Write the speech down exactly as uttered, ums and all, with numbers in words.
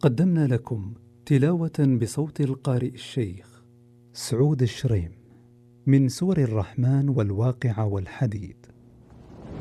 قدمنا لكم تلاوة بصوت القارئ الشيخ سعود الشريم من سور الرحمن والواقع والحديد.